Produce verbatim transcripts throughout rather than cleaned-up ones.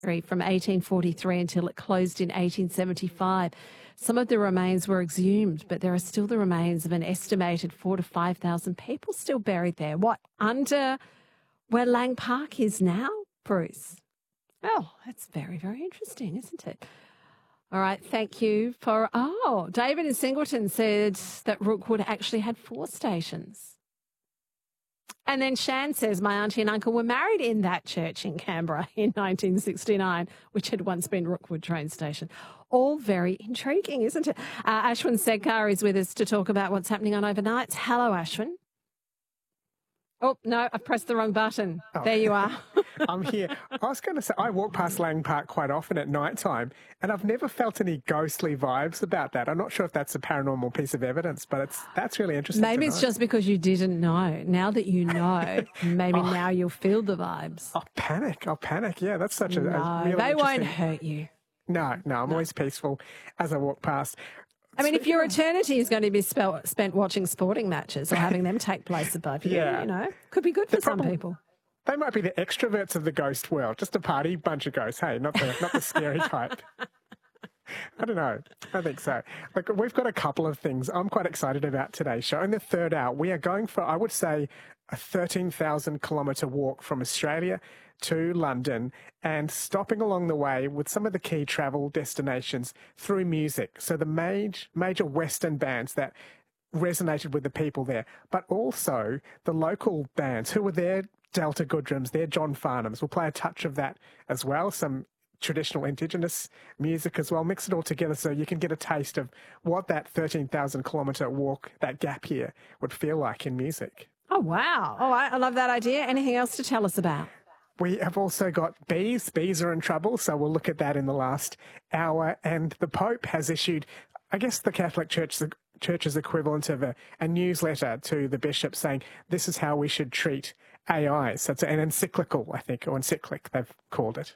from eighteen forty-three until it closed in eighteen seventy-five. Some of the remains were exhumed, but there are still the remains of an estimated four to five thousand people still buried there. What, under where Lang Park is now, Bruce? Oh, that's very, very interesting, isn't it? All right, thank you for... Oh, David in Singleton said that Rookwood actually had four stations. And then Shan says, my auntie and uncle were married in that church in Canberra in nineteen sixty-nine, which had once been Rookwood train station. All very intriguing, isn't it? Uh, Ashwin Sedkar is with us to talk about what's happening on overnights. Hello, Ashwin. Oh, no, I pressed the wrong button. Oh. There you are. I'm here. I was going to say, I walk past Lang Park quite often at night time, and I've never felt any ghostly vibes about that. I'm not sure if that's a paranormal piece of evidence, but it's that's really interesting. Maybe it's know. just because you didn't know. Now that you know, maybe oh, now you'll feel the vibes. I'll panic. I'll panic. Yeah, that's such a, no, a really they won't interesting... hurt you. No, no, I'm no. always peaceful as I walk past. I mean, if your eternity is going to be spent, spent watching sporting matches or having them take place above you, yeah. you know, could be good for some people. They might be the extroverts of the ghost world, just a party bunch of ghosts. Hey, not the not the scary type. I don't know. I think so. Look, we've got a couple of things I'm quite excited about today's show. In the third hour, we are going for, I would say, a thirteen thousand kilometre walk from Australia to London and stopping along the way with some of the key travel destinations through music. So the major, major Western bands that resonated with the people there, but also the local bands who were there, Delta Goodrums, their John Farnhams. We'll play a touch of that as well, some traditional Indigenous music as well. Mix it all together so you can get a taste of what that thirteen thousand kilometre walk, that gap here, would feel like in music. Oh, wow. Oh, I love that idea. Anything else to tell us about? We have also got bees. Bees are in trouble, so we'll look at that in the last hour. And the Pope has issued, I guess, the Catholic Church, Church's equivalent of a, a newsletter to the bishops saying this is how we should treat A I. So it's an encyclical, I think, or encyclic, they've called it.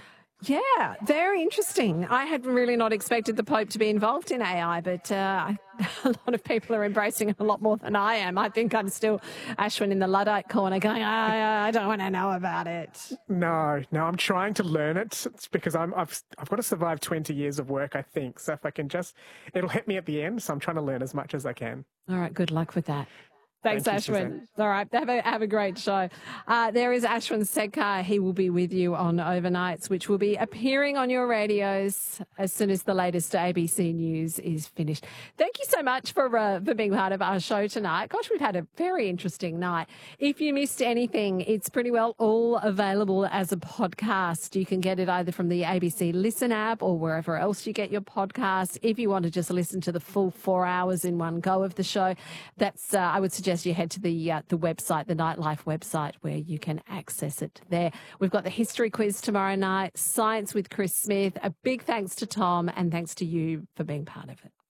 Yeah, very interesting. I had really not expected the Pope to be involved in A I, but uh, a lot of people are embracing it a lot more than I am. I think I'm still Ashwin in the Luddite corner going, I, I don't want to know about it. No, no, I'm trying to learn it. It's because I'm, I've, I've got to survive twenty years of work, I think. So if I can just, it'll hit me at the end. So I'm trying to learn as much as I can. All right, good luck with that. Thanks, Thank Ashwin. You, All right, have a, have a great show. Uh, there is Ashwin Sedkar. He will be with you on Overnights, which will be appearing on your radios as soon as the latest A B C News is finished. Thank you so much for, uh, for being part of our show tonight. Gosh, we've had a very interesting night. If you missed anything, it's pretty well all available as a podcast. You can get it either from the A B C Listen app or wherever else you get your podcasts. If you want to just listen to the full four hours in one go of the show, that's, uh, I would suggest you head to the uh, the website, the Nightlife website, where you can access it there. We've got the history quiz tomorrow night, science with Chris Smith. A big thanks to Tom and thanks to you for being part of it.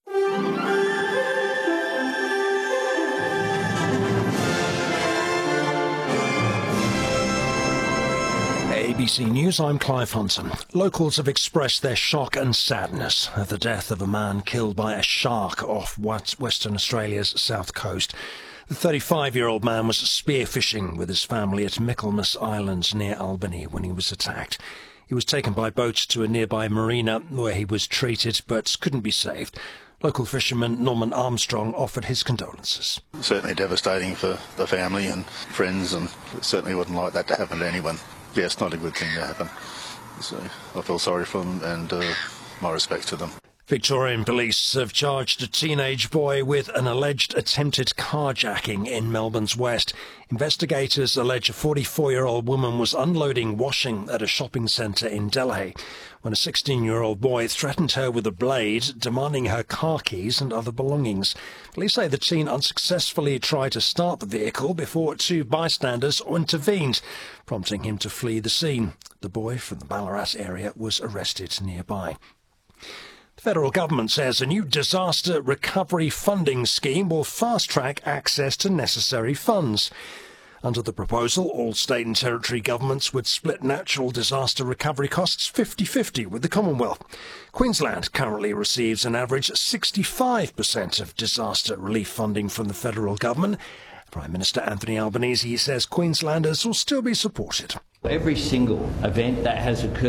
A B C News, I'm Clive Hunton. Locals have expressed their shock and sadness at the death of a man killed by a shark off Western Australia's south coast. The thirty-five-year-old man was spearfishing with his family at Michaelmas Island near Albany when he was attacked. He was taken by boat to a nearby marina where he was treated but couldn't be saved. Local fisherman Norman Armstrong offered his condolences. Certainly devastating for the family and friends, and certainly wouldn't like that to happen to anyone. Yeah, it's not a good thing to happen. So I feel sorry for them and uh, my respect to them. Victorian police have charged a teenage boy with an alleged attempted carjacking in Melbourne's west. Investigators allege a forty-four-year-old woman was unloading washing at a shopping centre in Delhay when a sixteen-year-old boy threatened her with a blade, demanding her car keys and other belongings. Police say the teen unsuccessfully tried to start the vehicle before two bystanders intervened, prompting him to flee the scene. The boy from the Ballarat area was arrested nearby. The federal government says a new disaster recovery funding scheme will fast-track access to necessary funds. Under the proposal, all state and territory governments would split natural disaster recovery costs fifty-fifty with the Commonwealth. Queensland currently receives an average sixty-five percent of disaster relief funding from the federal government. Prime Minister Anthony Albanese says Queenslanders will still be supported. Every single event that has occurred